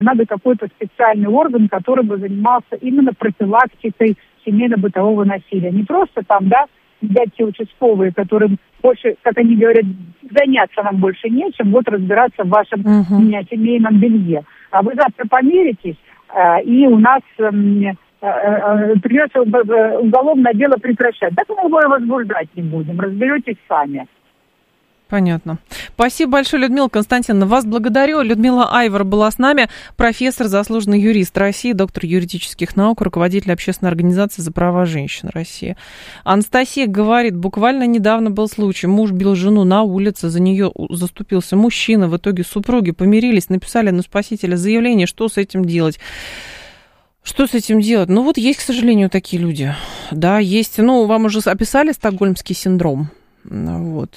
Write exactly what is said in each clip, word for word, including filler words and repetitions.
Надо какой-то специальный орган, который бы занимался именно профилактикой семейно-бытового насилия. Не просто там, да, взять те участковые, которым больше, как они говорят, заняться нам больше нечем, вот разбираться в вашем uh-huh. семейном белье. А вы завтра помиритесь, и у нас придется уголовное дело прекращать. Так мы его и возбуждать не будем, разберетесь сами. Понятно. Спасибо большое, Людмила Константиновна. Вас благодарю. Людмила Айвор была с нами, профессор, заслуженный юрист России, доктор юридических наук, руководитель общественной организации «За права женщин России». Анастасия говорит, буквально недавно был случай. Муж бил жену на улице, за нее заступился мужчина. В итоге супруги помирились, написали на спасителя заявление, что с этим делать. Что с этим делать? Ну вот есть, к сожалению, такие люди. Да, есть. Ну, вам уже описали стокгольмский синдром. Вот,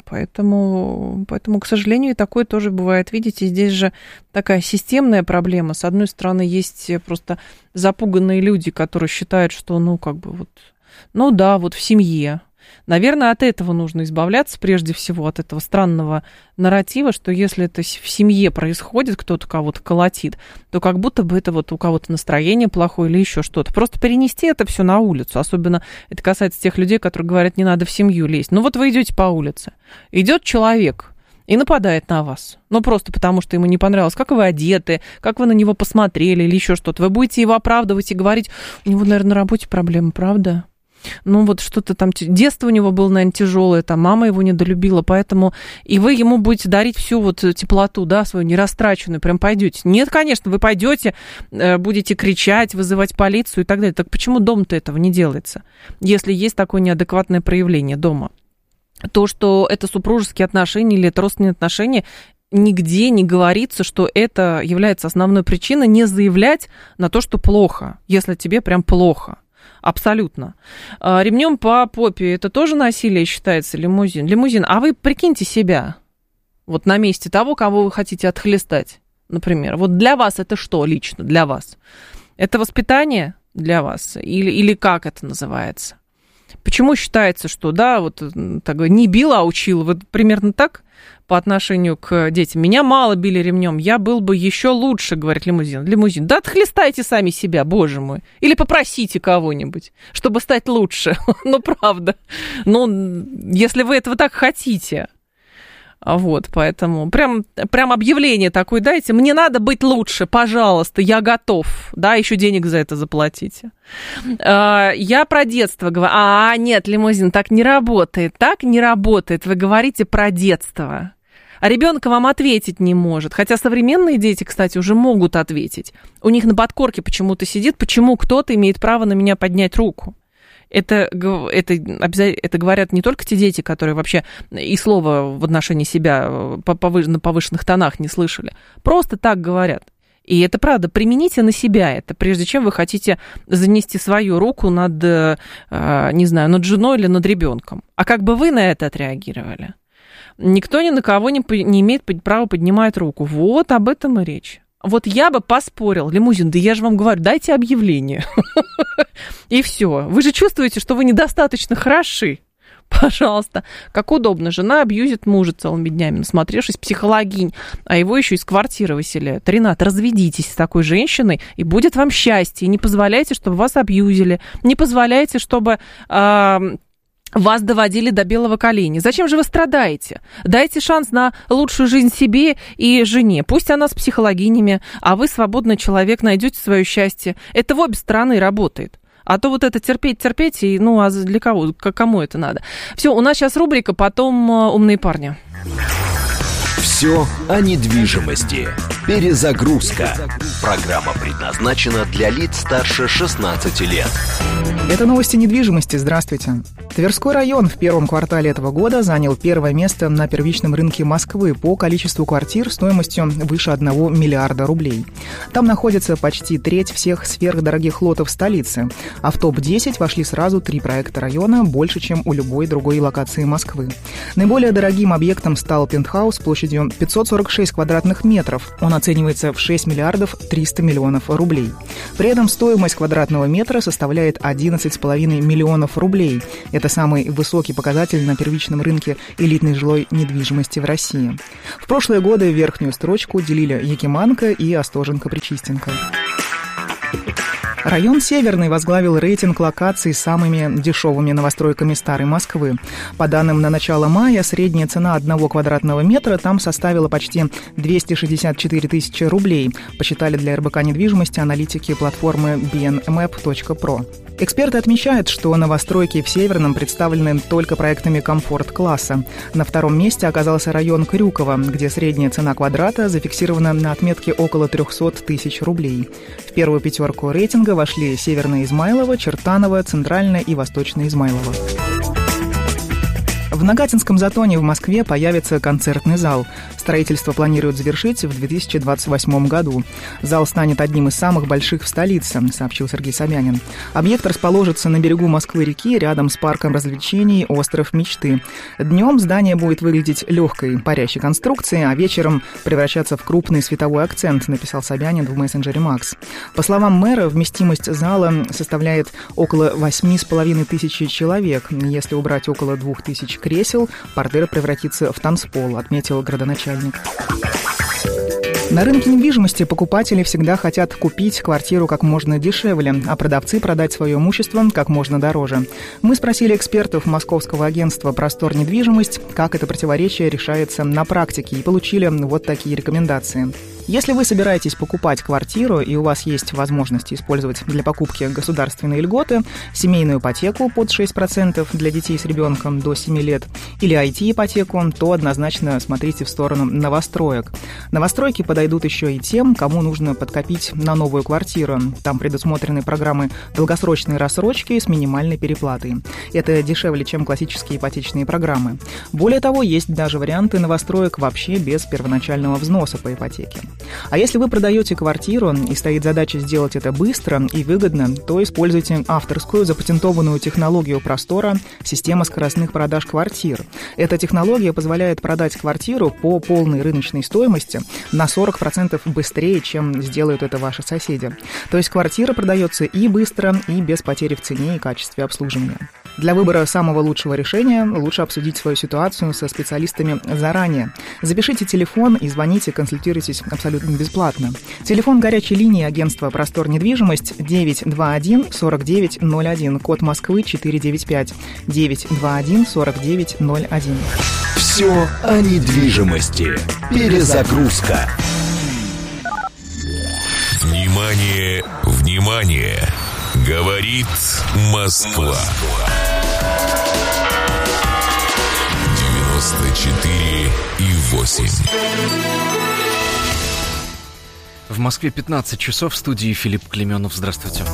поэтому, поэтому, к сожалению, и такое тоже бывает. Видите, здесь же такая системная проблема. С одной стороны, есть просто запуганные люди, которые считают, что, ну, как бы вот, ну да, вот в семье. Наверное, от этого нужно избавляться, прежде всего, от этого странного нарратива, что если это в семье происходит, кто-то кого-то колотит, то как будто бы это вот у кого-то настроение плохое или еще что-то. Просто перенести это все на улицу. Особенно это касается тех людей, которые говорят, не надо в семью лезть. Ну вот вы идете по улице, идет человек и нападает на вас. Ну просто потому, что ему не понравилось, как вы одеты, как вы на него посмотрели или еще что-то. Вы будете его оправдывать и говорить, у него, наверное, на работе проблемы, правда? Ну, вот что-то там, детство у него было, наверное, тяжелое, там мама его недолюбила, поэтому и вы ему будете дарить всю вот теплоту, да, свою нерастраченную, прям пойдете. Нет, конечно, вы пойдете, будете кричать, вызывать полицию и так далее. Так почему дома-то этого не делается, если есть такое неадекватное проявление дома? То, что это супружеские отношения или это родственные отношения, нигде не говорится, что это является основной причиной не заявлять на то, что плохо, если тебе прям плохо. Абсолютно. Ремнем по попе, это тоже насилие считается, лимузин? Лимузин, а вы прикиньте себя вот на месте того, кого вы хотите отхлестать, например. Вот для вас это что лично, для вас? Это воспитание для вас? Или, или как это называется? Почему считается, что, да, вот так, не била, а учила? Вот примерно так по отношению к детям. Меня мало били ремнем, я был бы еще лучше, говорит лимузин. Лимузин, да отхлестайте сами себя, боже мой. Или попросите кого-нибудь, чтобы стать лучше. Ну, правда. Ну, если вы этого так хотите. Вот, поэтому прям, прям объявление такое дайте. Мне надо быть лучше, пожалуйста, я готов. Да, еще денег за это заплатите. Я про детство говорю. А, нет, лимузин, так не работает. Так не работает. Вы говорите про детство. А ребенок вам ответить не может. Хотя современные дети, кстати, уже могут ответить. У них на подкорке почему-то сидит, почему кто-то имеет право на меня поднять руку. Это, это, это говорят не только те дети, которые вообще и слова в отношении себя на повышенных тонах не слышали. Просто так говорят. И это правда. Примените на себя это, прежде чем вы хотите занести свою руку над, не знаю, над женой или над ребенком. А как бы вы на это отреагировали? Никто ни на кого не, не имеет права поднимать руку. Вот об этом и речь. Вот я бы поспорил, лимузин, да я же вам говорю, дайте объявление. И все. Вы же чувствуете, что вы недостаточно хороши. Пожалуйста. Как удобно. Жена абьюзит мужа целыми днями, насмотревшись психологинь, а его еще из квартиры выселяют. Ренат, разведитесь с такой женщиной, и будет вам счастье. И не позволяйте, чтобы вас абьюзили. Не позволяйте, чтобы... Э- вас доводили до белого коленя. Зачем же вы страдаете? Дайте шанс на лучшую жизнь себе и жене. Пусть она с психологинями, а вы, свободный человек, найдете свое счастье. Это в обе стороны работает. А то вот это терпеть, терпеть, и ну а для кого? Кому это надо? Все, у нас сейчас рубрика, потом «Умные парни». Все о недвижимости. Перезагрузка. Программа предназначена для лиц старше шестнадцати лет. Это новости недвижимости. Здравствуйте. Тверской район в первом квартале этого года занял первое место на первичном рынке Москвы по количеству квартир стоимостью выше одного миллиарда рублей. Там находится почти треть всех сверхдорогих лотов столицы, а в топ десять вошли сразу три проекта района, больше, чем у любой другой локации Москвы. Наиболее дорогим объектом стал пентхаус площадью пятьсот сорок шесть квадратных метров. Он оценивается в шесть миллиардов триста миллионов рублей. При этом стоимость квадратного метра составляет одиннадцать с половиной миллионов рублей. Это самый высокий показатель на первичном рынке элитной жилой недвижимости в России. В прошлые годы верхнюю строчку делили Якиманка и Остоженко-Причистенко. Район Северный возглавил рейтинг локаций с самыми дешевыми новостройками старой Москвы. По данным на начало мая, средняя цена одного квадратного метра там составила почти двести шестьдесят четыре тысячи рублей, посчитали для эр бэ ка недвижимости аналитики платформы би эн мэп точка про. Эксперты отмечают, что новостройки в Северном представлены только проектами комфорт-класса. На втором месте оказался район Крюково, где средняя цена квадрата зафиксирована на отметке около триста тысяч рублей. В первую пятерку рейтинга вошли Северное Измайлово, Чертаново, Центральное и Восточное Измайлово. В Нагатинском затоне в Москве появится концертный зал. Строительство планируют завершить в две тысячи двадцать восьмом году. Зал станет одним из самых больших в столице, сообщил Сергей Собянин. Объект расположится на берегу Москвы-реки, рядом с парком развлечений «Остров мечты». Днем здание будет выглядеть легкой, парящей конструкцией, а вечером превращаться в крупный световой акцент, написал Собянин в мессенджере Макс. По словам мэра, вместимость зала составляет около восемь с половиной тысяч человек. Если убрать около двух тысяч кресел, партерр превратится в танцпол, отметил градоначальник. На рынке недвижимости покупатели всегда хотят купить квартиру как можно дешевле, а продавцы продать свое имущество как можно дороже. Мы спросили экспертов московского агентства «Простор недвижимость», как это противоречие решается на практике, и получили вот такие рекомендации. Если вы собираетесь покупать квартиру и у вас есть возможность использовать для покупки государственные льготы, семейную ипотеку под шесть процентов для детей с ребенком до семи лет или ай ти-ипотеку, то однозначно смотрите в сторону новостроек. Новостройки подойдут еще и тем, кому нужно подкопить на новую квартиру. Там предусмотрены программы долгосрочной рассрочки с минимальной переплатой. Это дешевле, чем классические ипотечные программы. Более того, есть даже варианты новостроек вообще без первоначального взноса по ипотеке. А если вы продаете квартиру и стоит задача сделать это быстро и выгодно, то используйте авторскую запатентованную технологию Простора «Система скоростных продаж квартир». Эта технология позволяет продать квартиру по полной рыночной стоимости на сорок процентов быстрее, чем сделают это ваши соседи. То есть квартира продается и быстро, и без потери в цене и качестве обслуживания. Для выбора самого лучшего решения лучше обсудить свою ситуацию со специалистами заранее. Запишите телефон и звоните, консультируйтесь абсолютно бесплатно. Телефон горячей линии агентства «Простор недвижимость» девять два один сорок девять ноль один, код Москвы четыреста девяносто пять, девять два один сорок девять ноль один. Все о недвижимости. Перезагрузка. Внимание, внимание! Говорит Москва. девяносто четыре и восемь. В Москве пятнадцать часов, в студии Филипп Клеменов. Здравствуйте.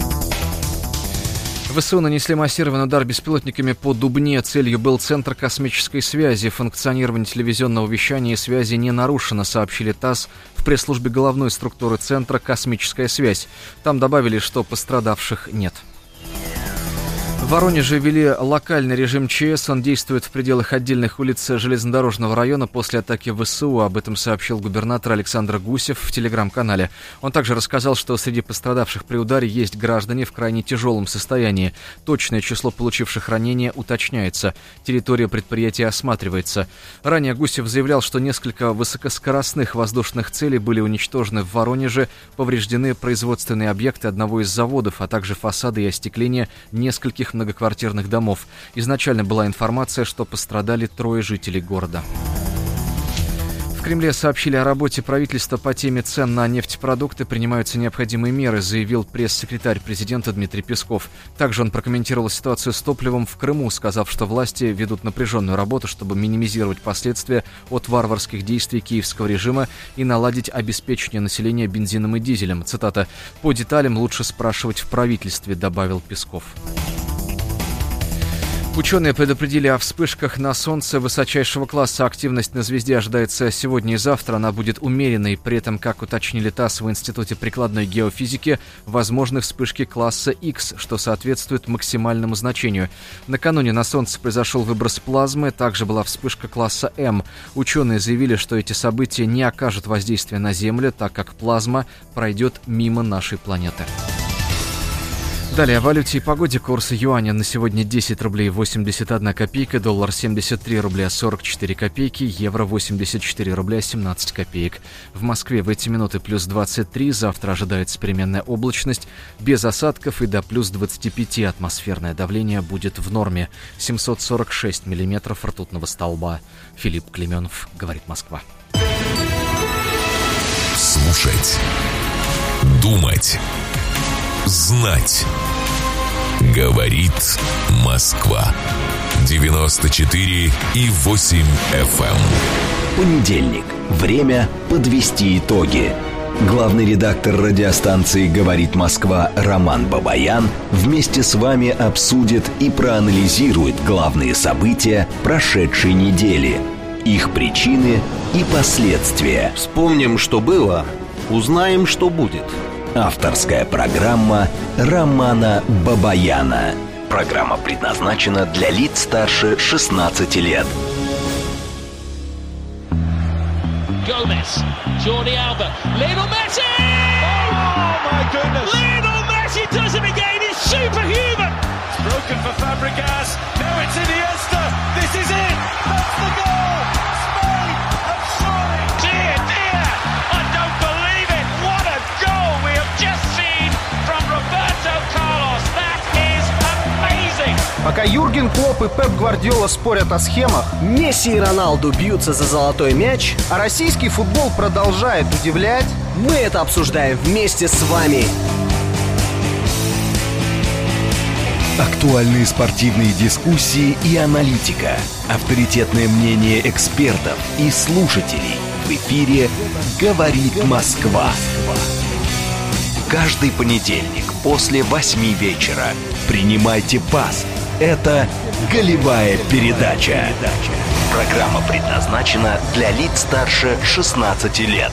ВСУ нанесли массированный удар беспилотниками по Дубне. Целью был Центр космической связи. Функционирование телевизионного вещания и связи не нарушено, сообщили ТАСС в пресс-службе головной структуры Центра «Космическая связь». Там добавили, что пострадавших нет. В Воронеже ввели локальный режим ЧС. Он действует в пределах отдельных улиц железнодорожного района после атаки ВСУ. Об этом сообщил губернатор Александр Гусев в телеграм-канале. Он также рассказал, что среди пострадавших при ударе есть граждане в крайне тяжелом состоянии. Точное число получивших ранения уточняется. Территория предприятия осматривается. Ранее Гусев заявлял, что несколько высокоскоростных воздушных целей были уничтожены в Воронеже, повреждены производственные объекты одного из заводов, а также фасады и остекление нескольких многоквартирных домов. Изначально была информация, что пострадали трое жителей города. В Кремле сообщили о работе правительства по теме цен на нефтепродукты. Принимаются необходимые меры, заявил пресс-секретарь президента Дмитрий Песков. Также он прокомментировал ситуацию с топливом в Крыму, сказав, что власти ведут напряженную работу, чтобы минимизировать последствия от варварских действий киевского режима и наладить обеспечение населения бензином и дизелем. Цитата: «По деталям лучше спрашивать в правительстве», добавил Песков. Ученые предупредили о вспышках на Солнце высочайшего класса. Активность на звезде ожидается сегодня и завтра. Она будет умеренной. При этом, как уточнили ТАСС в Институте прикладной геофизики, возможны вспышки класса X, что соответствует максимальному значению. Накануне на Солнце произошел выброс плазмы. Также была вспышка класса М. Ученые заявили, что эти события не окажут воздействия на Землю, так как плазма пройдет мимо нашей планеты. Далее о валюте и погоде. Курс юаня на сегодня десять рублей восемьдесят одна копейка, доллар семьдесят три рубля сорок четыре копейки, евро восемьдесят четыре рубля семнадцать копеек. В Москве в эти минуты плюс двадцать три, завтра ожидается переменная облачность, без осадков и до плюс двадцать пять. Атмосферное давление будет в норме. семьсот сорок шесть миллиметров ртутного столба. Филипп Клеменов, говорит Москва. Слушать. Думать. Знать. Говорит Москва. девяносто четыре и восемь эф эм. Понедельник. Время подвести итоги. Главный редактор радиостанции «Говорит Москва» Роман Бабаян вместе с вами обсудит и проанализирует главные события прошедшей недели, их причины и последствия. Вспомним, что было, узнаем, что будет. Авторская программа Романа Бабаяна. Программа предназначена для лиц старше шестнадцати лет. Gomez, Jordi Alba, Lionel Messi! Oh my goodness! Lionel Messi does it again. He's superhuman. It's broken for Fabregas. Now it's Iniesta. This is it. That's the goal. Spain have scored. Dear, dear, I don't believe it. What a goal we have just seen from Roberto Carlos. That is amazing. Пока Юрген Клопп и Пеп Гвардиола спорят о схемах, Месси и Роналду бьются за золотой мяч, а российский футбол продолжает удивлять, мы это обсуждаем вместе с вами. Актуальные спортивные дискуссии и аналитика. Авторитетное мнение экспертов и слушателей. В эфире «Говорит Москва». Каждый понедельник после восьми вечера. Принимайте пас. Это «Голевая передача». Программа предназначена для лиц старше шестнадцати лет.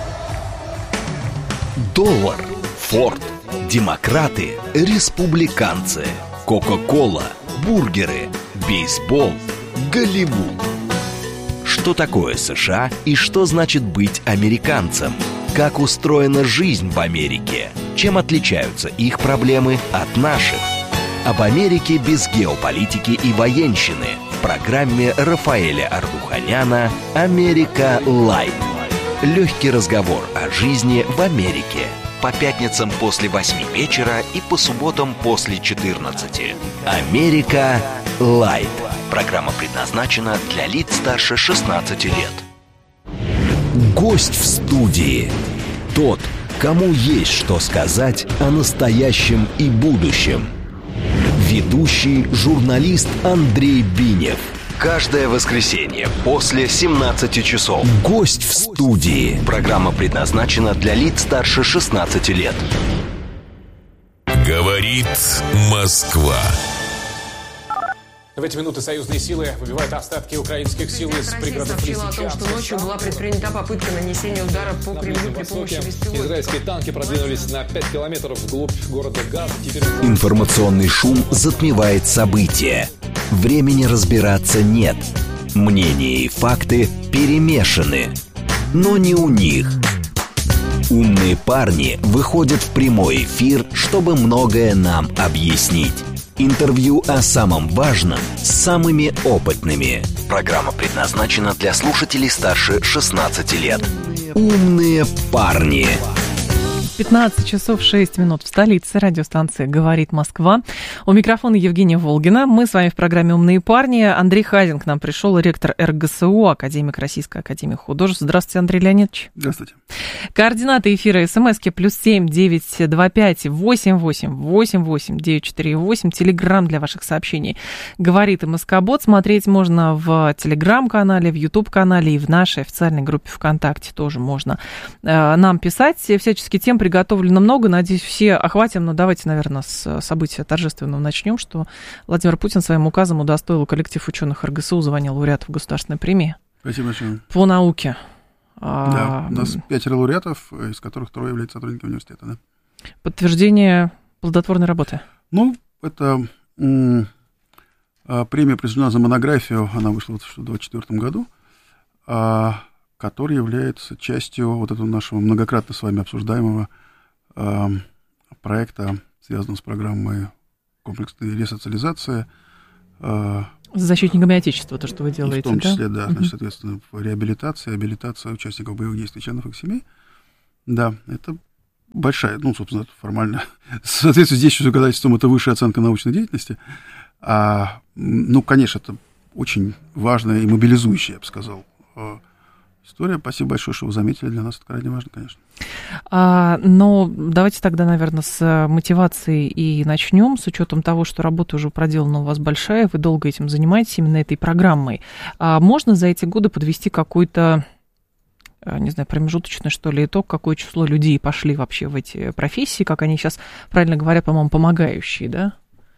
Доллар, Форд, демократы, республиканцы, Кока-кола, бургеры, бейсбол, Голливуд. Что такое США и что значит быть американцем? Как устроена жизнь в Америке? Чем отличаются их проблемы от наших? Об Америке без геополитики и военщины в программе Рафаэля Ардуханяна «Америка Лайт». Легкий разговор о жизни в Америке. По пятницам после восьми вечера и по субботам после четырнадцати. «Америка Лайт». Программа предназначена для лиц старше шестнадцати лет. Гость в студии. Тот, кому есть что сказать о настоящем и будущем. Ведущий журналист Андрей Бинев. Каждое воскресенье после семнадцати часов. Гость в студии. Программа предназначена для лиц старше шестнадцати лет. Говорит Москва. В эти минуты союзные силы выбивают остатки украинских сил из пригородов Лисичанска. Россия сообщила о том, что ночью была предпринята попытка нанесения удара по Кремлю при помощи беспилотников. Израильские танки продвинулись на пять километров вглубь города Газа. Теперь... Информационный шум затмевает события. Времени разбираться нет. Мнения и факты перемешаны. Но не у них. Умные парни выходят в прямой эфир, чтобы многое нам объяснить. Интервью о самом важном с самыми опытными. Программа предназначена для слушателей старше шестнадцати лет. Умные парни. пятнадцать часов шесть минут в столице. Радиостанция «Говорит Москва». У микрофона Евгения Волгина. Мы с вами в программе «Умные парни». Андрей Хазин к нам пришел, ректор эр гэ эс у, академик Российской академии художеств. Здравствуйте, Андрей Леонидович. Здравствуйте. Координаты эфира. СМСки плюс семь девятьсот двадцать пять восемьдесят восемь восемьдесят восемь девятьсот четыре восемь. Телеграм для ваших сообщений. «Говорит МСК-бот». Смотреть можно в Телеграм-канале, в Ютуб-канале и в нашей официальной группе ВКонтакте тоже можно нам писать. Всячески тем приготовлено много. Надеюсь, все охватим. Но давайте, наверное, с события торжественного начнем, что Владимир Путин своим указом удостоил коллектив ученых эр гэ эс у звания лауреатов государственной премии. Спасибо большое. По науке. Да, у нас пятеро лауреатов, из которых трое являются сотрудниками университета. Да. Подтверждение плодотворной работы. Ну, это м- премия присуждена за монографию, она вышла в две тысячи двадцать четвёртом году, а, которая является частью вот этого нашего многократно с вами обсуждаемого а, проекта, связанного с программой комплексной ресоциализации. А, с защитниками Отечества, то, что вы делаете, в том числе, да, да, значит, соответственно, реабилитация, абилитация участников боевых действий, членов их семей. Да, это большая, ну, собственно, формально, в соответствии с действующим законодательством, это высшая оценка научной деятельности. А, ну, конечно, это очень важная и мобилизующая, я бы сказал, история. Спасибо большое, что вы заметили. Для нас это крайне важно, конечно. А, но давайте тогда, наверное, с мотивацией и начнем, с учетом того, что работа уже проделана у вас большая, вы долго этим занимаетесь, именно этой программой. А можно за эти годы подвести какой-то, не знаю, промежуточный, что ли, итог, какое число людей пошли вообще в эти профессии, как они сейчас, правильно говоря, по-моему, помогающие, да?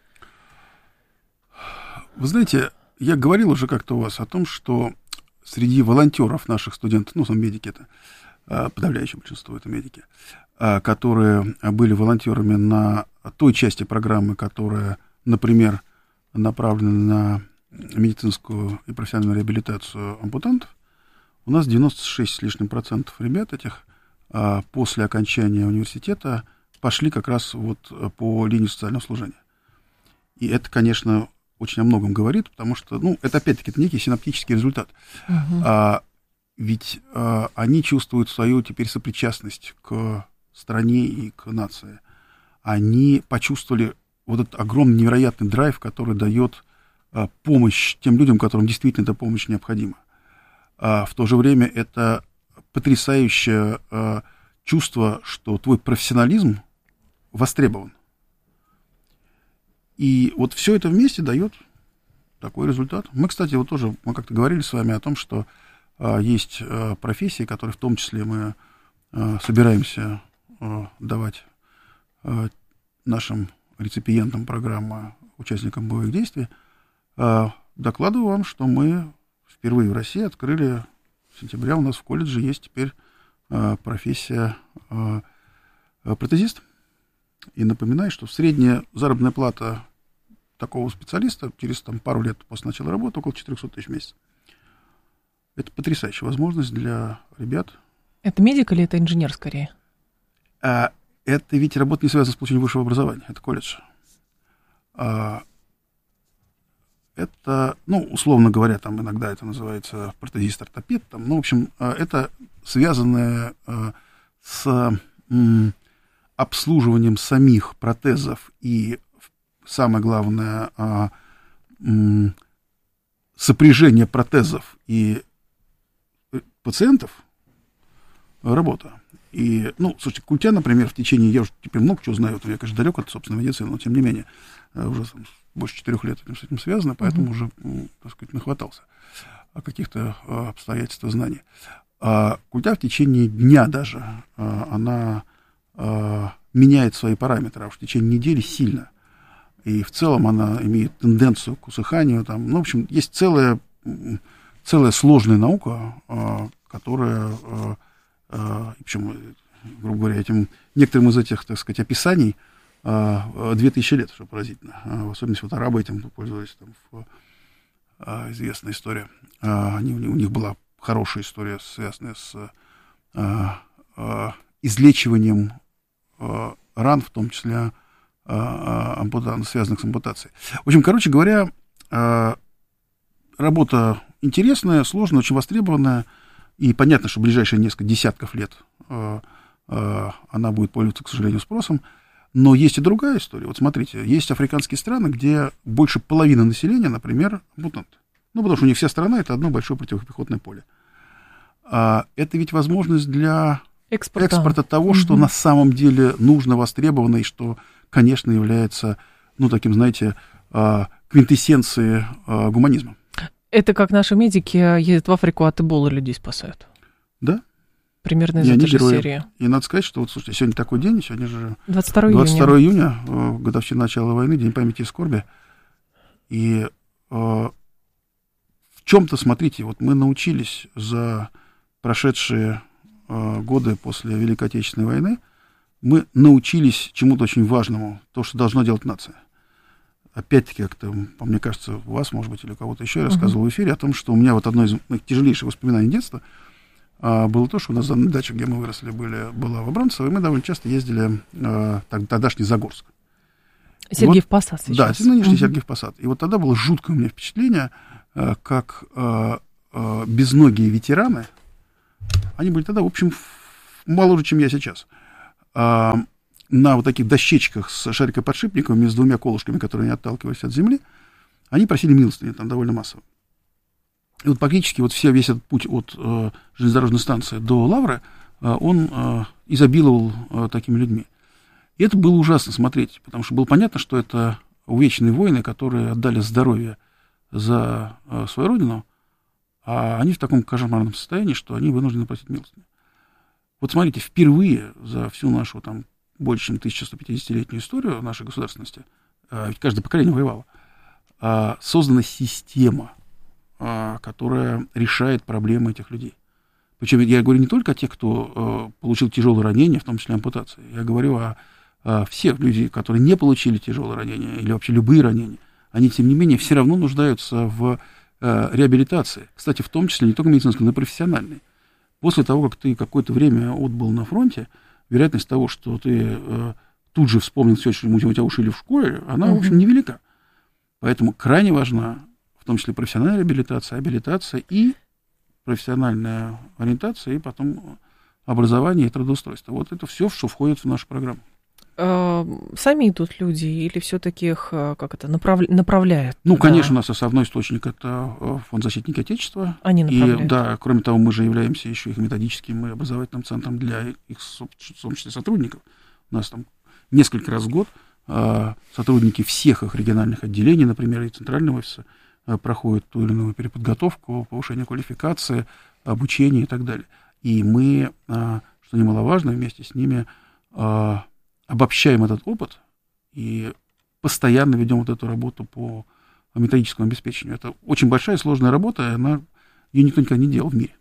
Вы знаете, я говорил уже как-то у вас о том, что среди волонтеров наших студентов, ну, сам медики это, подавляющее большинство это медики, которые были волонтерами на той части программы, которая, например, направлена на медицинскую и профессиональную реабилитацию ампутантов, у нас девяносто шесть с лишним процентов ребят этих после окончания университета пошли как раз вот по линии социального служения. И это, конечно, очень о многом говорит, потому что, ну, это опять-таки это некий синаптический результат. Uh-huh. А, ведь а, они чувствуют свою теперь сопричастность к стране и к нации. Они почувствовали вот этот огромный невероятный драйв, который дает а, помощь тем людям, которым действительно эта помощь необходима. А в то же время это потрясающее а, чувство, что твой профессионализм востребован. И вот все это вместе дает такой результат. Мы, кстати, вот тоже, мы как-то говорили с вами о том, что а, есть а, профессии, которые в том числе мы а, собираемся а, давать а, нашим реципиентам программы, участникам боевых действий. А, докладываю вам, что мы впервые в России открыли с сентября, у нас в колледже есть теперь а, профессия а, протезист. И напоминаю, что средняя заработная плата такого специалиста через там, пару лет после начала работы около четыреста тысяч в месяц. Это потрясающая возможность для ребят. Это медик или это инженер скорее? А, это ведь работа не связана с получением высшего образования. Это колледж. А, это, ну, условно говоря, там иногда это называется протезист-ортопед. Там, ну, в общем, это связанное а, с м, обслуживанием самих протезов и, самое главное, а, м, сопряжение протезов и пациентов работа. И, ну, слушайте, Культя, например, в течение, я уже теперь много чего знаю, я, конечно, далек от собственной медицины, но, тем не менее, уже там, больше четырех лет с этим связано, поэтому mm-hmm. уже, так сказать, нахватался каких-то обстоятельств и знаний. А Культя в течение дня даже, она меняет свои параметры, а уж в течение недели сильно. И в целом она имеет тенденцию к усыханию. Там, ну, в общем, есть целая, целая сложная наука, которая, причем, грубо говоря, этим, некоторым из этих, так сказать, описаний две тысячи лет, что поразительно. В особенности вот арабы этим пользовались. Там, в, известная история. Они, у них была хорошая история, связанная с излечиванием ран, в том числе ампутаций, связанных с ампутацией. В общем, короче говоря, работа интересная, сложная, очень востребованная, и понятно, что в ближайшие несколько десятков лет она будет пользоваться, к сожалению, спросом. Но есть и другая история. Вот смотрите, есть африканские страны, где больше половины населения, например, ампутанты. Ну, потому что у них вся страна — это одно большое противопехотное поле. Это ведь возможность для экспорта, экспорта того, что угу. на самом деле нужно, востребовано, и что, конечно, является, ну, таким, знаете, квинтэссенцией гуманизма. Это как наши медики ездят в Африку от эболы, людей спасают. Да, примерно из и этой же герои. серии. И надо сказать, что вот, слушайте, сегодня такой день, сегодня же двадцать второго июня, годовщина начала войны, День памяти и скорби. И э, в чем-то, смотрите, вот мы научились за прошедшие э, годы после Великой Отечественной войны, мы научились чему-то очень важному, то, что должна делать нация. Опять-таки, как-то, мне кажется, у вас, может быть, или у кого-то еще я рассказывал uh-huh. в эфире о том, что у меня вот одно из моих тяжелейших воспоминаний детства а, было то, что у нас на даче, где мы выросли, были, была в Абрамцево, и мы довольно часто ездили а, тогдашний Загорск. Сергеев вот, Посад сейчас. Да, это нынешний uh-huh. Сергеев Посад. И вот тогда было жуткое у меня впечатление, а, как а, а, безногие ветераны, они были тогда, в общем, моложе, чем я сейчас, а, на вот таких дощечках с шарикоподшипниками, с двумя колышками, которые они отталкивались от земли, они просили милостыни, там довольно массово. И вот практически вот все, весь этот путь от э, железнодорожной станции до Лавры, э, он э, изобиловал э, такими людьми. И это было ужасно смотреть, потому что было понятно, что это увечные воины, которые отдали здоровье за э, свою родину, а они в таком кошмарном состоянии, что они вынуждены просить милостыню. Вот смотрите, впервые за всю нашу там больше чем тысяча сто пятидесятилетнюю историю нашей государственности, ведь каждое поколение воевало, создана система, которая решает проблемы этих людей. Причем я говорю не только о тех, кто получил тяжелые ранения, в том числе ампутации. Я говорю о, о всех людей, которые не получили тяжелые ранения или вообще любые ранения. Они, тем не менее, все равно нуждаются в реабилитации. Кстати, в том числе не только медицинской, но и профессиональной. После того, как ты какое-то время отбыл на фронте, вероятность того, что ты э, тут же вспомнил все, что у тебя ушили в школе, она, mm-hmm. в общем, невелика. Поэтому крайне важна, в том числе профессиональная реабилитация, абилитация и профессиональная ориентация, и потом образование и трудоустройство. Вот это все, что входит в нашу программу. Сами идут люди или все-таки их как это, направ... направляют? Ну, да. Конечно, у нас основной источник — это фонд «Защитники Отечества». Они направляют. И, да, кроме того, мы же являемся еще их методическим и образовательным центром для их, в том числе, сотрудников. У нас там несколько раз в год сотрудники всех их региональных отделений, например, и центрального офиса, проходят ту или иную переподготовку, повышение квалификации, обучение и так далее. И мы, что немаловажно, вместе с ними обобщаем этот опыт и постоянно ведем вот эту работу по методическому обеспечению. Это очень большая и сложная работа, и она, ее никто никогда не делал в мире.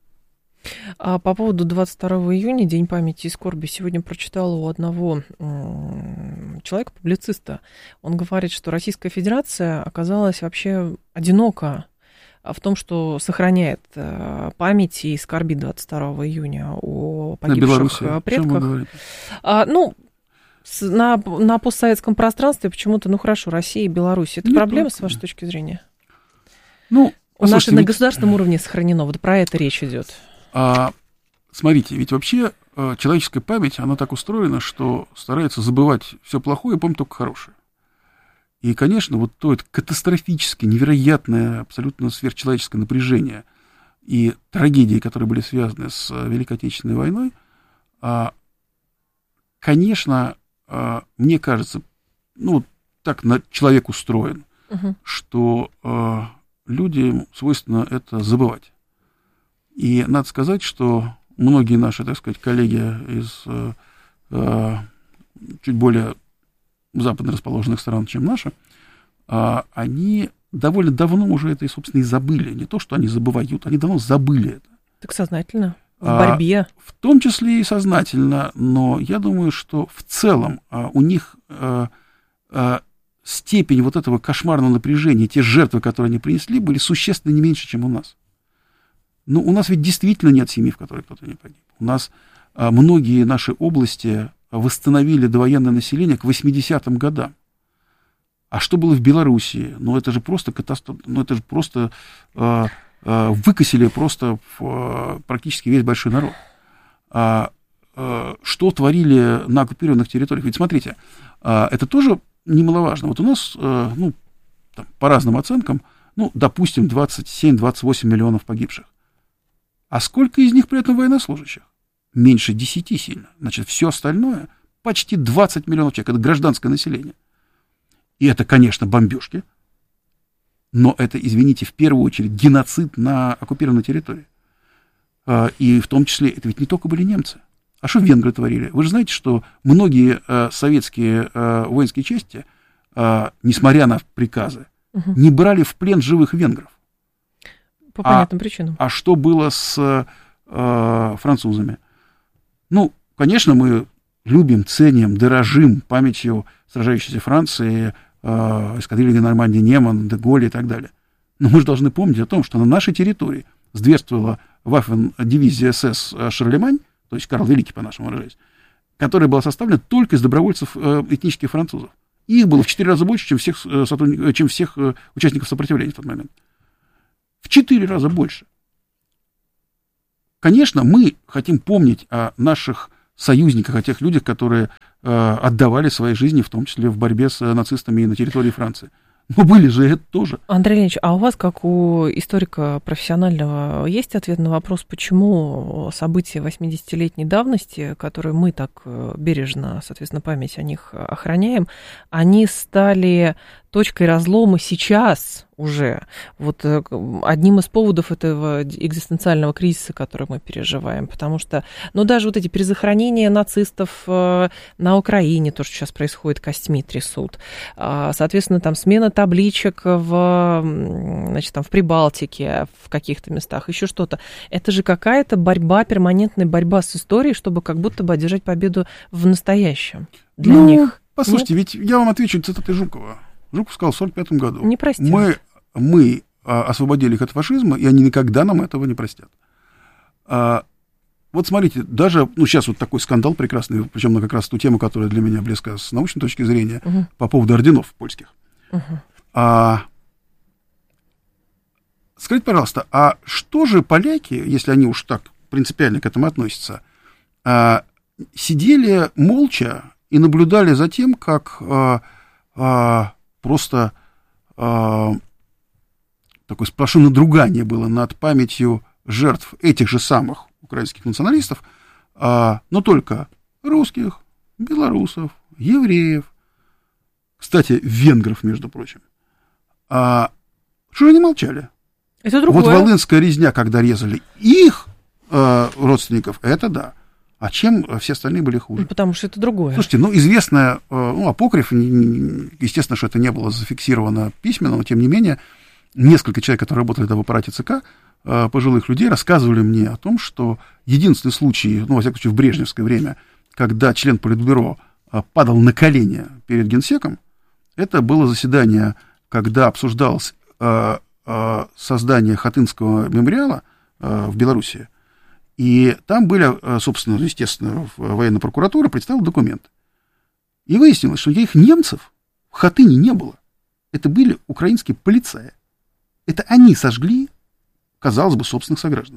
А по поводу двадцать второго июня, День памяти и скорби, сегодня прочитала у одного человека, публициста. Он говорит, что Российская Федерация оказалась вообще одинока в том, что сохраняет память и скорби двадцать второго июня о погибших предках. А, ну, на, на постсоветском пространстве почему-то, ну хорошо, Россия и Беларусь. Это не проблема, только. С вашей точки зрения? Ну, у нас на ведь... государственном уровне сохранено. Вот про это речь идет. А, смотрите, ведь вообще человеческая память, она так устроена, что старается забывать все плохое и помнить только хорошее. И, конечно, вот то это катастрофическое, невероятное, абсолютно сверхчеловеческое напряжение и трагедии, которые были связаны с Великой Отечественной войной, конечно, мне кажется, ну, так человек устроен, uh-huh. что людям свойственно это забывать. И надо сказать, что многие наши, так сказать, коллеги из чуть более западно расположенных стран, чем наши, они довольно давно уже это, собственно, и забыли. Не то, что они забывают, они давно забыли это. Так сознательно, в борьбе. А, в том числе и сознательно, но я думаю, что в целом а, у них а, а, степень вот этого кошмарного напряжения, те жертвы, которые они принесли, были существенно не меньше, чем у нас. Но у нас ведь действительно нет семьи, в которой кто-то не погиб. У нас а, многие наши области восстановили довоенное население к восьмидесятым годам. А что было в Белоруссии? Ну, это же просто катастрофа, ну, это же просто э, э, выкосили просто э, практически весь большой народ. А, э, что творили на оккупированных территориях? Ведь смотрите, э, это тоже немаловажно. Вот у нас, э, ну, там, по разным оценкам, ну, допустим, двадцать семь - двадцать восемь миллионов погибших. А сколько из них при этом военнослужащих? Меньше десяти сильно. Значит, все остальное почти двадцать миллионов человек. Это гражданское население. И это, конечно, бомбежки. Но это, извините, в первую очередь геноцид на оккупированной территории. И в том числе, это ведь не только были немцы. А что венгры творили? Вы же знаете, что многие советские воинские части, несмотря на приказы, угу. не брали в плен живых венгров. По понятным а, причинам. А что было с э, французами? Ну, конечно, мы любим, ценим, дорожим памятью сражающейся Франции, э, эскадрильи Нормандии, Неман, де Голля и так далее. Но мы же должны помнить о том, что на нашей территории зверствовала Ваффен-дивизия СС «Шарлемань», то есть Карл Великий, по-нашему выражаясь, которая была составлена только из добровольцев э, этнических французов. И их было в четыре раза больше, чем всех, э, сотрудников, чем всех э, участников сопротивления в тот момент. В четыре раза больше. Конечно, мы хотим помнить о наших союзниках, о тех людях, которые э, отдавали свои жизни, в том числе в борьбе с нацистами на территории Франции. Но были же это тоже. Андрей Леонидович, а у вас, как у историка профессионального, есть ответ на вопрос, почему события восьмидесятилетней давности, которые мы так бережно, соответственно, память о них охраняем, они стали точкой разлома сейчас уже? Вот одним из поводов этого экзистенциального кризиса, который мы переживаем, потому что, ну, даже вот эти перезахоронения нацистов на Украине, то, что сейчас происходит, костьми трясут, соответственно, там смена табличек в, значит, там, в Прибалтике, в каких-то местах, еще что-то. Это же какая-то борьба, перманентная борьба с историей, чтобы как будто бы одержать победу в настоящем для ну, них. Послушайте, Нет? ведь я вам отвечу цитатой Жукова. Жуков сказал в сорок пятом году. Не простят. Мы, мы а, освободили их от фашизма, и они никогда нам этого не простят. А, вот смотрите, даже, ну, сейчас вот такой скандал прекрасный, причем на как раз ту тему, которая для меня близка с научной точки зрения, угу. по поводу орденов польских. Угу. А, скажите, пожалуйста, а что же поляки, если они уж так принципиально к этому относятся, а, сидели молча и наблюдали за тем, как а, а, просто а, такое сплошное надругание было над памятью жертв этих же самых украинских националистов, а, но только русских, белорусов, евреев, кстати, венгров, между прочим. А, что же они молчали? Это другое. Вот волынская резня, когда резали их а, родственников, это да. А чем все остальные были хуже? Ну, потому что это другое. Слушайте, ну, известно, ну, апокриф, естественно, что это не было зафиксировано письменно, но, тем не менее, несколько человек, которые работали в аппарате ЦК, пожилых людей, рассказывали мне о том, что единственный случай, ну, во всяком случае, в брежневское время, когда член Политбюро падал на колени перед Генсеком, это было заседание, когда обсуждалось создание Хатынского мемориала в Белоруссии. И там были, собственно, естественно, военная прокуратура представила документы. И выяснилось, что никаких немцев в Хатыне не было. Это были украинские полицаи. Это они сожгли, казалось бы, собственных сограждан.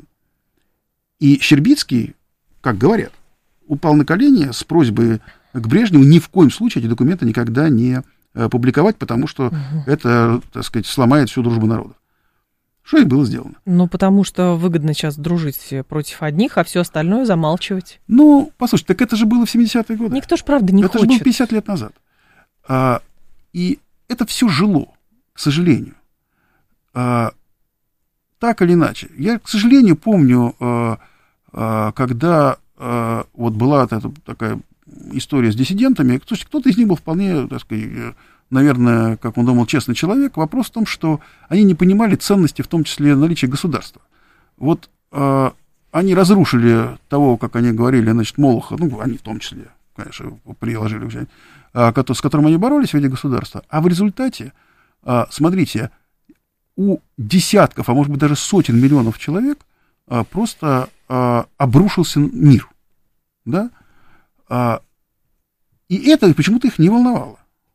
И Щербицкий, как говорят, упал на колени с просьбой к Брежневу ни в коем случае эти документы никогда не публиковать, потому что угу. это, так сказать, сломает всю дружбу народов. Что и было сделано. Ну, потому что выгодно сейчас дружить против одних, а все остальное замалчивать. Ну, послушайте, так это же было в семидесятые годы. Никто же, правда, не это хочет. Это же было пятьдесят лет назад. А, и это все жило, к сожалению. А, так или иначе. Я, к сожалению, помню, а, а, когда а, вот была эта такая история с диссидентами, кто-то из них был вполне, так сказать, наверное, как он думал, честный человек. Вопрос в том, что они не понимали ценности, в том числе наличия государства. Вот э, они разрушили того, как они говорили, значит, Молоха, ну, они в том числе, конечно, приложили уже, э, с которым они боролись в виде государства. А в результате, э, смотрите, у десятков, а может быть даже сотен миллионов человек э, просто э, обрушился мир. Да? Э, и это почему-то их не волновало.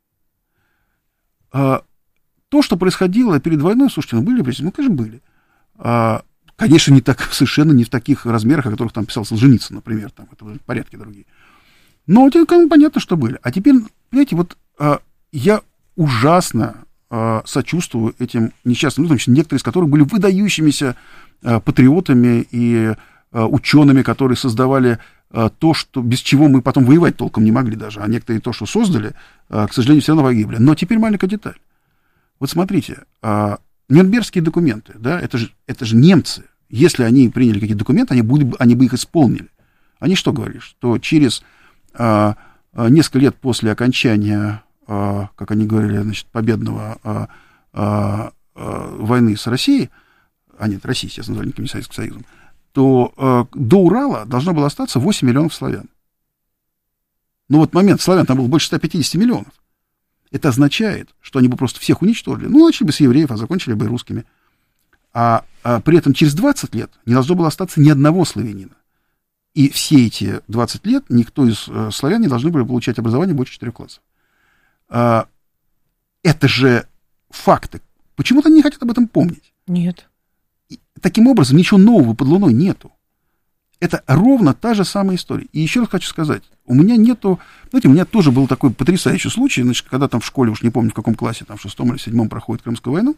А, то, что происходило перед войной, слушайте, ну, были прежде, ну, конечно, были. А, конечно, не так, совершенно не в таких размерах, о которых там писал Солженицын, например, там, это были порядки другие. Но кому понятно, что были. А теперь, понимаете, вот а, я ужасно а, сочувствую этим несчастным людям, некоторые из которых были выдающимися а, патриотами и а, учеными, которые создавали а, то, что, без чего мы потом воевать толком не могли даже, а некоторые то, что создали, а, к сожалению, все равно погибли. Но теперь маленькая деталь. Вот смотрите, а, Нюрнбергские документы, да, это же, это же немцы если они приняли какие-то документы, они, будут, они бы их исполнили. Они что говорили? Что через а, а, несколько лет после окончания, а, как они говорили, значит, победного а, а, а, войны с Россией, а нет, Россия, естественно, назвали никаким не Советским Союзом, то а, до Урала должно было остаться восемь миллионов славян. Но вот момент славян там было больше ста пятидесяти миллионов. Это означает, что они бы просто всех уничтожили. Ну, начали бы с евреев, а закончили бы русскими. А, а при этом через двадцать лет не должно было остаться ни одного славянина. И все эти двадцать лет никто из э, славян не должны были получать образование больше четырех классов. А, это же факты. Почему-то они не хотят об этом помнить. Нет. И, таким образом, ничего нового под луной нету. Это ровно та же самая история. И еще раз хочу сказать, у меня нету... Знаете, у меня тоже был такой потрясающий случай, значит, когда там в школе, уж не помню, в каком классе, там в шестом или седьмом проходит Крымскую войну,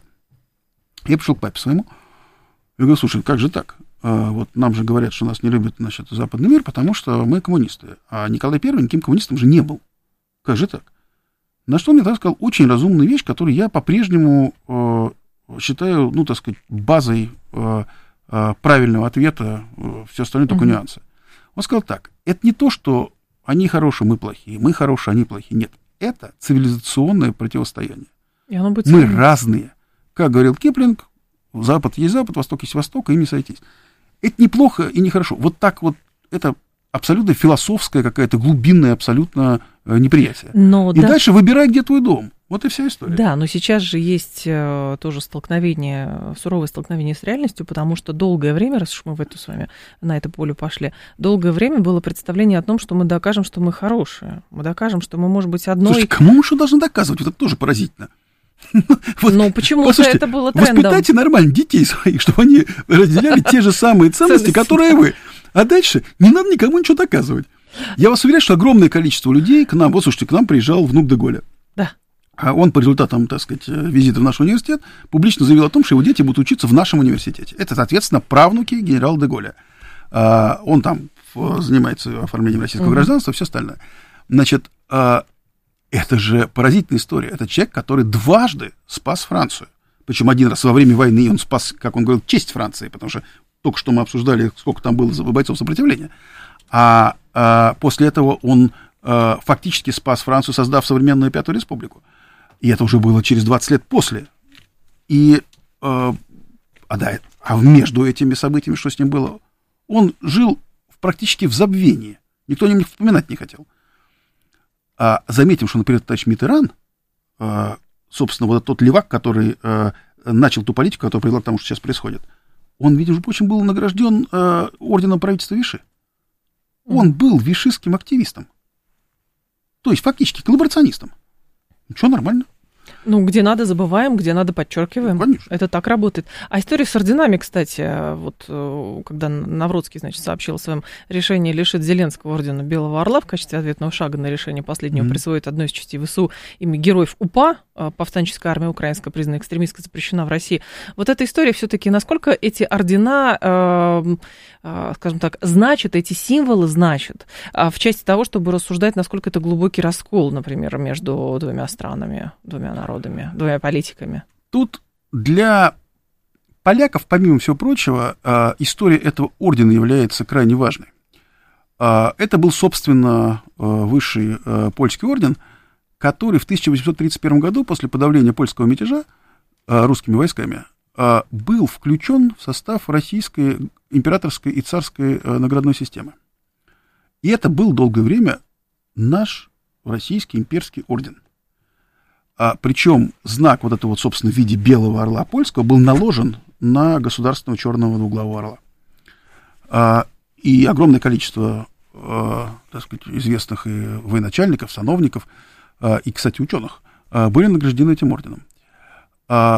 я пришел к папе своему, и говорю, слушай, как же так? А, вот нам же говорят, что нас не любит, значит, западный мир, потому что мы коммунисты. А Николай Первый никаким коммунистом же не был. Как же так? На что он мне тогда сказал очень разумную вещь, которую я по-прежнему э, считаю, ну, так сказать, базой э, правильного ответа, все остальное только mm-hmm. нюансы. Он сказал так, это не то, что они хорошие, мы плохие, мы хорошие, они плохие. Нет, это цивилизационное противостояние. И оно будет мы сильным. разные. Как говорил Киплинг, Запад есть Запад, Восток есть Восток, и им не сойтись. Это неплохо и нехорошо. Вот так вот, это абсолютно философское, какое-то глубинное абсолютно неприятие. Но и да... дальше выбирай, где твой дом. Вот и вся история. Да, но сейчас же есть э, тоже столкновение, суровое столкновение с реальностью, потому что долгое время, раз уж мы в эту с вами на это поле пошли, долгое время было представление о том, что мы докажем, что мы хорошие. Мы докажем, что мы, может быть, одной... Слушайте, кому мы что должны доказывать? Вот это тоже поразительно. Вот, ну, почему-то это было трендом. Воспитайте нормально детей своих, чтобы они разделяли те же самые ценности, которые вы. А дальше не надо никому ничего доказывать. Я вас уверяю, что огромное количество людей к нам, вот слушайте, к нам приезжал внук де Голля. Да. А он по результатам, так сказать, визита в наш университет публично заявил о том, что его дети будут учиться в нашем университете. Это, соответственно, правнуки генерала де Голля. А, он там занимается оформлением российского mm-hmm. гражданства и все остальное. Значит, а, это же поразительная история. Это человек, который дважды спас Францию. Причем один раз во время войны он спас, как он говорил, честь Франции, потому что только что мы обсуждали, сколько там было бойцов сопротивления. А, а после этого он а, фактически спас Францию, создав современную Пятую Республику. И это уже было через двадцать лет после. И, э, а, да, а между этими событиями, что с ним было, он жил практически в забвении. Никто о нем вспоминать не хотел. А заметим, что, например, товарищ Миттеран, э, собственно, вот тот левак, который э, начал ту политику, которая привела к тому, что сейчас происходит, он, между прочим, был награжден э, орденом правительства Виши. Он был вишистским активистом. То есть, фактически, коллаборационистом. Ничего, нормально. Ну, где надо, забываем, где надо, подчеркиваем. Ну, конечно. Это так работает. А история с орденами, кстати, вот когда Навродский, значит, сообщил о своем решении лишить Зеленского ордена Белого Орла в качестве ответного шага на решение последнего mm-hmm. присвоить одной из частей ВСУ имя героев УПА, повстанческая армия украинская, признана экстремистской, запрещена в России. Вот эта история все-таки, насколько эти ордена, э, э, скажем так, значат, эти символы значат, э, в части того, чтобы рассуждать, насколько это глубокий раскол, например, между двумя странами, двумя народами, двумя политиками. Тут для поляков, помимо всего прочего, история этого ордена является крайне важной. Это был, собственно, высший польский орден, который в тысяча восемьсот тридцать первом году, после подавления польского мятежа русскими войсками, был включен в состав российской императорской и царской наградной системы. И это был долгое время наш российский имперский орден. А, причем знак вот этого, вот, собственно, в виде белого орла польского был наложен на государственного черного двуглавого орла. А, и огромное количество, а, так сказать, известных и военачальников, сановников, а, и, кстати, ученых, а, были награждены этим орденом. А,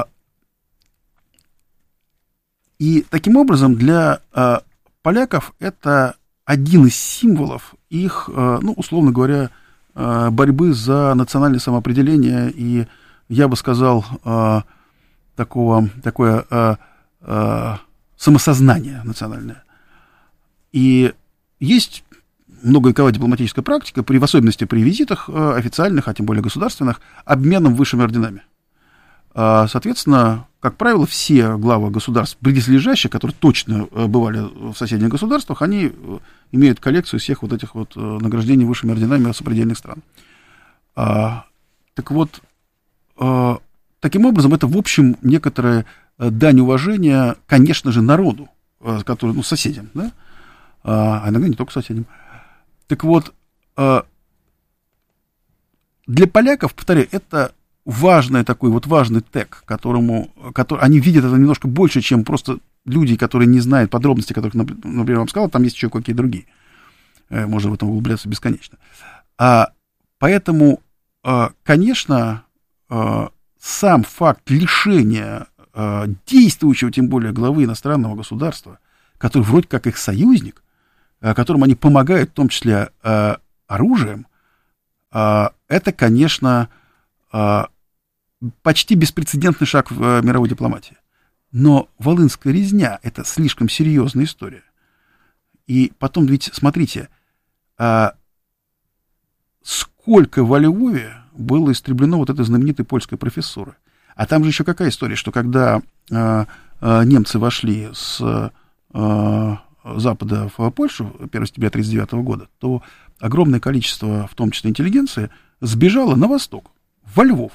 и таким образом для а, поляков это один из символов их, а, ну, условно говоря, борьбы за национальное самоопределение и, я бы сказал, такого, такое самосознание национальное. И есть многовековая дипломатическая практика, при, в особенности при визитах официальных, а тем более государственных, обменом высшими орденами. Соответственно, как правило, все главы государств, близлежащих, которые точно бывали в соседних государствах, они имеют коллекцию всех вот этих вот награждений высшими орденами сопредельных стран. А, так вот, а, таким образом, это, в общем, некоторая дань уважения, конечно же, народу, который, ну, соседям, да, а иногда не только соседям. Так вот, а, для поляков, повторяю, это важный такой вот важный тег, которому, который, они видят это немножко больше, чем просто люди, которые не знают подробностей, которых, например, я вам сказал, там есть еще какие-то другие. Можно в этом углубляться бесконечно. А, поэтому, конечно, сам факт лишения действующего, тем более, главы иностранного государства, который вроде как их союзник, которым они помогают, в том числе оружием, это, конечно, почти беспрецедентный шаг в мировой дипломатии. Но Волынская резня — это слишком серьезная история. И потом, ведь, смотрите, сколько во Львове было истреблено вот этой знаменитой польской профессуры. А там же еще какая история, что когда немцы вошли с Запада в Польшу первого сентября тысяча девятьсот тридцать девятого года, то огромное количество, в том числе интеллигенции, сбежало на восток, во Львов.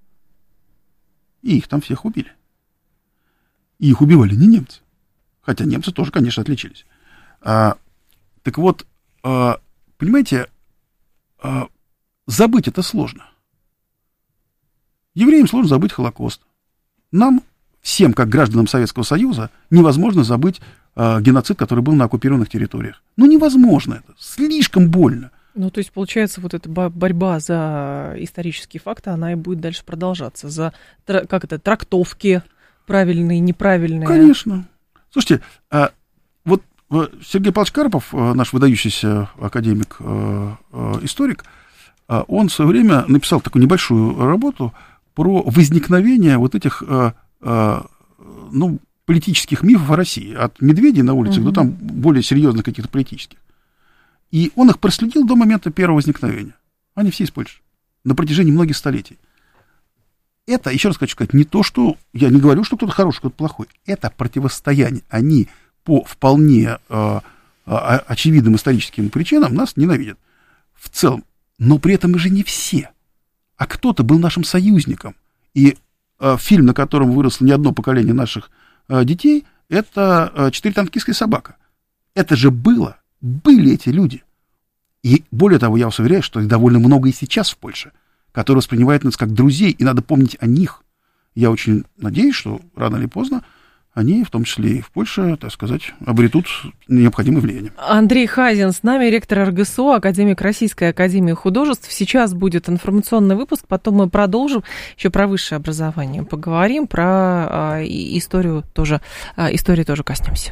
И их там всех убили. И их убивали не немцы. Хотя немцы тоже, конечно, отличились. А, так вот, а, понимаете, а, забыть это сложно. Евреям сложно забыть Холокост. Нам, всем, как гражданам Советского Союза, невозможно забыть а, геноцид, который был на оккупированных территориях. Ну, невозможно это. Слишком больно. Ну, то есть, получается, вот эта борьба за исторические факты, она и будет дальше продолжаться. За, как это, трактовки правильные, неправильные. Конечно. Слушайте, вот Сергей Павлович Карпов, наш выдающийся академик, историк, он в свое время написал такую небольшую работу про возникновение вот этих, ну, политических мифов о России. От медведей на улицах угу. до там более серьезных каких-то политических. И он их проследил до момента первого возникновения. Они все из Польши. На протяжении многих столетий. Это, еще раз хочу сказать, не то, что... Я не говорю, что кто-то хороший, кто-то плохой. Это противостояние. Они по вполне э, э, очевидным историческим причинам нас ненавидят. В целом. Но при этом мы же не все. А кто-то был нашим союзником. И э, фильм, на котором выросло не одно поколение наших э, детей, это э, «Четыре танкистская собака». Это же было. Были эти люди. И более того, я вас уверяю, что их довольно много и сейчас в Польше, которые воспринимают нас как друзей, и надо помнить о них. Я очень надеюсь, что рано или поздно они, в том числе и в Польше, так сказать, обретут необходимое влияние. Андрей Хазин с нами, ректор эр гэ эс о, академик Российской академии художеств. Сейчас будет информационный выпуск, потом мы продолжим еще про высшее образование. Поговорим про а, историю тоже, а, истории тоже коснемся.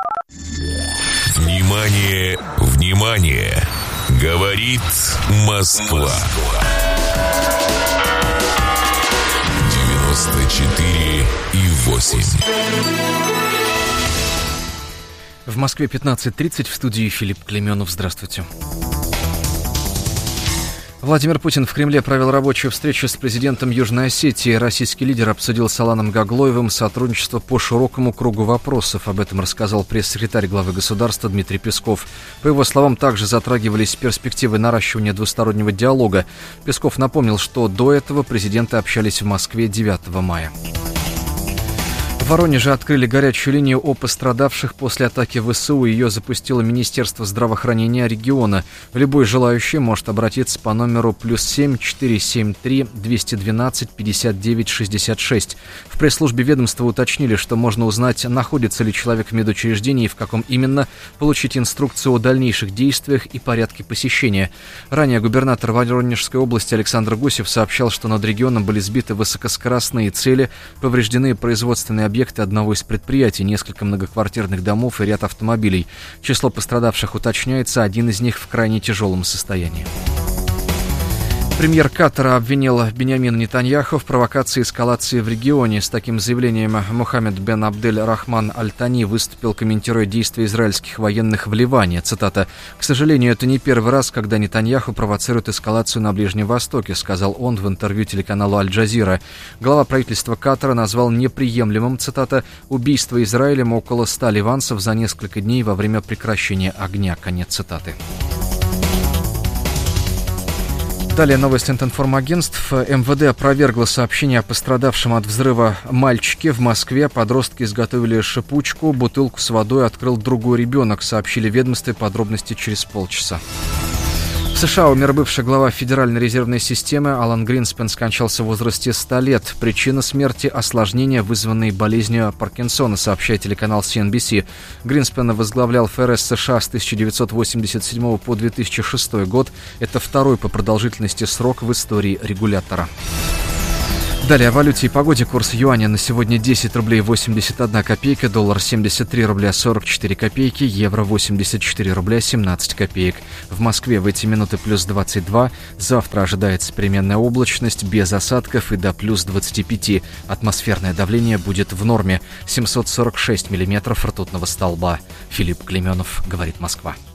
Внимание, внимание! Говорит Москва. девяносто четыре и восемь. В Москве пятнадцать тридцать, в студии Филипп Клеменов. Здравствуйте. Владимир Путин в Кремле провел рабочую встречу с президентом Южной Осетии. Российский лидер обсудил с Аланом Гаглоевым сотрудничество по широкому кругу вопросов. Об этом рассказал пресс-секретарь главы государства Дмитрий Песков. По его словам, также затрагивались перспективы наращивания двустороннего диалога. Песков напомнил, что до этого президенты общались в Москве девятого мая. В Воронеже открыли горячую линию о пострадавших после атаки вэ эс у. Ее запустило Министерство здравоохранения региона. Любой желающий может обратиться по номеру плюс семь четыре семь три двести двенадцать пятьдесят девять шестьдесят шесть. В пресс-службе ведомства уточнили, что можно узнать, находится ли человек в медучреждении и в каком именно, получить инструкцию о дальнейших действиях и порядке посещения. Ранее губернатор Воронежской области Александр Гусев сообщал, что над регионом были сбиты высокоскоростные цели, повреждены производственные объекты объекты одного из предприятий, несколько многоквартирных домов и ряд автомобилей. Число пострадавших уточняется, один из них в крайне тяжелом состоянии. Премьер Катара обвинил Биньямина Нетаньяху в провокации и эскалации в регионе. С таким заявлением Мухаммед бен Абдель-Рахман Аль-Тани выступил, комментируя действия израильских военных в Ливане. Цитата: «К сожалению, это не первый раз, когда Нетаньяху провоцирует эскалацию на Ближнем Востоке», сказал он в интервью телеканалу Аль-Джазира. Глава правительства Катара назвал неприемлемым, цитата, «убийство Израилем около ста ливанцев за несколько дней во время прекращения огня». Конец цитаты. Далее новость от информагентств. МВД опровергло сообщение о пострадавшем от взрыва мальчике в Москве. Подростки изготовили шипучку, бутылку с водой открыл другой ребенок, сообщили в ведомстве. Подробности через полчаса. В США умер бывший глава Федеральной резервной системы Алан Гринспен, скончался в возрасте ста лет. Причина смерти – осложнения, вызванные болезнью Паркинсона, сообщает телеканал си эн би си. Гринспен возглавлял ФРС США с тысяча девятьсот восемьдесят седьмого по две тысячи шестой год. Это второй по продолжительности срок в истории регулятора. Далее о валюте и погоде. Курс юаня на сегодня десять рублей восемьдесят одна копейка, доллар семьдесят три рубля сорок четыре копейки, евро восемьдесят четыре рубля семнадцать копеек. В Москве в эти минуты плюс двадцать два. Завтра ожидается переменная облачность, без осадков и до плюс двадцати пяти. Атмосферное давление будет в норме. семьсот сорок шесть миллиметров ртутного столба. Филипп Клеменов, говорит Москва.